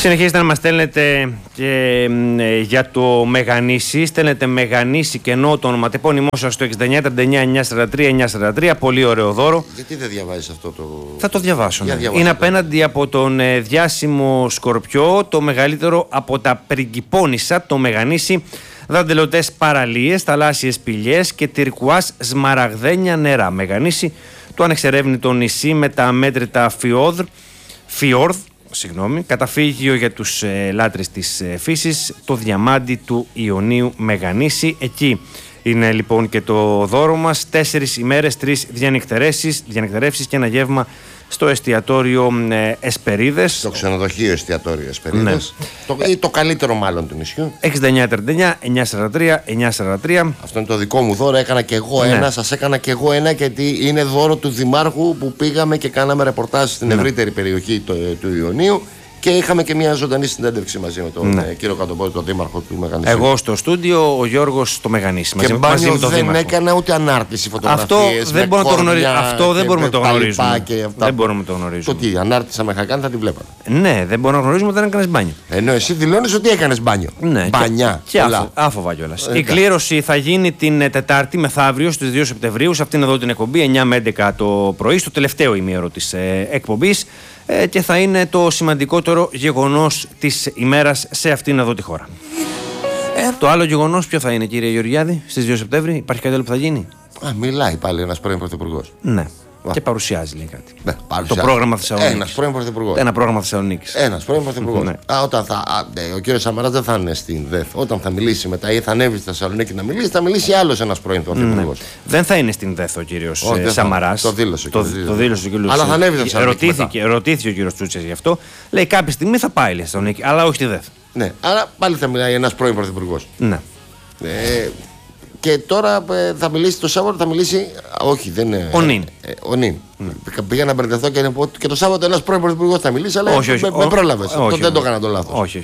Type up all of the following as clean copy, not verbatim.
Συνεχίζετε να μας στέλνετε και για το Μεγανήσι. Στέλνετε Μεγανήσι και ενώ το ονοματεπώνυμό σας στο 6939-943-943. Πολύ ωραίο δώρο. Γιατί δεν διαβάζεις αυτό το... Θα το διαβάσω. Ναι. Είναι απέναντι από τον διάσημο Σκορπιό, το μεγαλύτερο από τα πριγκιπόνισσα, το Μεγανήσι. Δαντελωτές παραλίες, θαλάσσιες πηλιές και τυρκουάζ σμαραγδένια νερά. Μεγανήσι, το ανεξερεύνητο νησί με τα αμέτρητα φιόρδ, καταφύγιο για τους λάτρες της φύσης, το διαμάντι του Ιωνίου Μεγανήσι. Εκεί είναι λοιπόν και το δώρο μας. 4 ημέρες, 3 διανυκτερεύσεις και ένα γεύμα στο εστιατόριο Εσπερίδες. Στο ξενοδοχείο εστιατόριο Εσπερίδες. Ναι. Το καλύτερο μάλλον του νησιού. 6939-943-943. Αυτό είναι το δικό μου δώρο. Έκανα και εγώ ένα. Σας έκανα και εγώ ένα, γιατί είναι δώρο του Δημάρχου που πήγαμε και κάναμε ρεπορτάζ στην ευρύτερη περιοχή του Ιωνίου. Και είχαμε και μια ζωντανή συνέντευξη μαζί με τον κύριο Κατοπόδη, τον δήμαρχο του Μεγανήσιου. Εγώ στο στούντιο, ο Γιώργος στο Μεγανήσι. Και μπάνιο δεν έκανα ούτε ανάρτηση φωτογραφίες. Αυτό δεν μπορούμε να το γνωρίζουμε. Αυτό δεν μπορούμε να το γνωρίζουμε. Δεν μπορούμε να το γνωρίζουμε. Το τι, ανάρτησα με είχα κάνει, θα την βλέπατε. Ναι, δεν μπορούμε να γνωρίζουμε ότι δεν έκανες μπάνιο. Ενώ εσύ δηλώνεις ότι έκανες μπάνιο. Ναι, μπανιά. Και άφοβα κιόλας. Η κλήρωση θα γίνει την Τετάρτη μεθαύριο στις 2 Σεπτεμβρίου, σε αυτήν εδώ την εκπομπή, 9 με 11 το πρωί, στο τελευταίο ημίωρο της εκπομπής. Και θα είναι το σημαντικότερο γεγονός της ημέρας σε αυτήν εδώ τη χώρα. Το άλλο γεγονός ποιο θα είναι, κύριε Γεωργιάδη, στις 2 Σεπτέμβρη, υπάρχει κάτι άλλο που θα γίνει? Μιλάει πάλι ένας πρώην πρωθυπουργός. Ναι. Και παρουσιάζει, λέει κάτι. Ναι, το πρόγραμμα Θεσσαλονίκης. Ένας πρώην πρωθυπουργός. Ένα πρόγραμμα Θεσσαλονίκης. Ένας πρώην πρωθυπουργός. Ναι. Ο κύριος Σαμαράς δεν θα είναι στην ΔΕΘ. Όταν θα μιλήσει μετά ή θα ανέβει στη Θεσσαλονίκη να μιλήσει, θα μιλήσει άλλος ένας πρώην πρωθυπουργός. Ναι. Δεν θα είναι στην ΔΕΘ ο κύριος Σαμαράς. Το δήλωσε. Το δήλωσε ο κύριος. Αλλά θα ανέβει στη Θεσσαλονίκη. Ρωτήθηκε ο κύριος Τσούτσες γι' αυτό. Λέει κάποια στιγμή θα πάει στη Θεσσαλονίκη, αλλά όχι στη ΔΕΘ. Ναι, άρα πάλι θα μιλάει ένας πρώην πρωθυπουργός. Ναι. Και τώρα θα μιλήσει το Σάββατο, θα μιλήσει. Όχι, δεν είναι. Ο Νίν. Πήγα να μπερδευτώ και να πω και το Σάββατο ένας πρώην πρωθυπουργός θα μιλήσει, αλλά με πρόλαβες. Δεν το έκανα το λάθος. Όχι.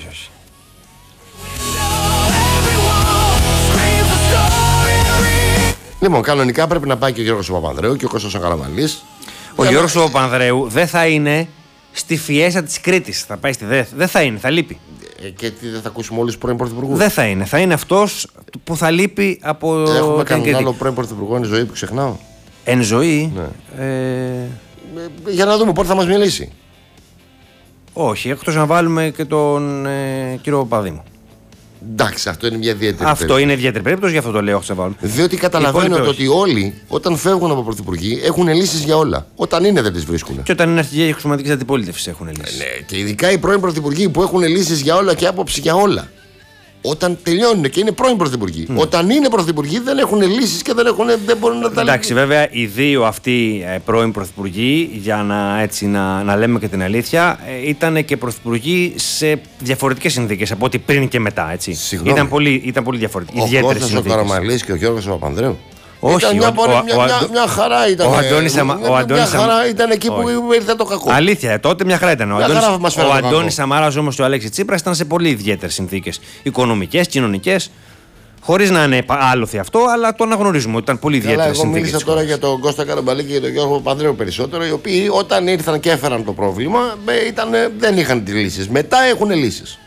Λοιπόν, κανονικά πρέπει να πάει και ο Γιώργος Παπανδρέου και ο Κώστας ο Καραμανλής. Ο Γιώργος Παπανδρέου δεν θα είναι στη Φιέστα της Κρήτης. Θα πάει στη ΔΕΘ. Δεν θα είναι, θα λείπει. Και τι, δεν θα ακούσουμε όλους τους πρώην πρωθυπουργούς? Δεν θα είναι. Θα είναι αυτός που θα λείπει από. Έχουμε κανέναν άλλο πρώην πρωθυπουργό εν ζωή που ξεχνάω? Εν ζωή. Ναι. Για να δούμε πότε θα μας μιλήσει. Όχι, εκτός να βάλουμε και τον κύριο Παπαδήμο. Εντάξει, αυτό είναι μια ιδιαίτερη περίπτωση. Είναι ιδιαίτερη περίπτωση, γι' αυτό το λέω. Διότι καταλαβαίνω ότι όλοι όταν φεύγουν από πρωθυπουργοί έχουν λύσεις για όλα. Όταν είναι δεν τις βρίσκουν. Και όταν είναι αρχηγοί εξωματικής αντιπολίτευσης έχουν λύσεις. Ναι, και ειδικά οι πρώην πρωθυπουργοί που έχουν λύσεις για όλα και άποψη για όλα. Όταν τελειώνουν και είναι πρώην πρωθυπουργοί. Όταν είναι πρωθυπουργοί δεν έχουν λύσεις και δεν μπορούν να τα λύσουν. Εντάξει, βέβαια οι δύο αυτοί πρώην πρωθυπουργοί, για να λέμε και την αλήθεια, ήταν και πρωθυπουργοί σε διαφορετικές συνθήκες από ό,τι πριν και μετά. Έτσι. Ήταν πολύ διαφορετικοί. Ο Κώστας ο Καραμανλής και ο Γιώργος ο Παπανδρέου. Όχι, μια χαρά ήταν. Μια χαρά ήταν εκεί που ήρθε το κακό. Αλήθεια, τότε μια χαρά ήταν. Ο Αντώνης Σαμαράς όμως και ο Αλέξης Τσίπρας ήταν σε πολύ ιδιαίτερες συνθήκες. Οικονομικές, κοινωνικές. Χωρίς να είναι άλοθη αυτό, αλλά το αναγνωρίζουμε ότι ήταν πολύ ιδιαίτερες συνθήκες. Εγώ μίλησα τώρα για τον Κώστα Καραμπαλή και τον Γιώργο Παπανδρέου περισσότερο, οι οποίοι όταν ήρθαν και έφεραν το πρόβλημα δεν είχαν τις λύσεις. Μετά έχουν λύσεις.